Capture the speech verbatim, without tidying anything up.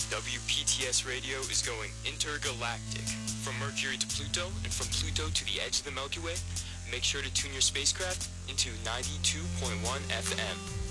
W P T S Radio is going intergalactic. From Mercury to Pluto and from Pluto to the edge of the Milky Way, make sure to tune your spacecraft into ninety-two point one F M.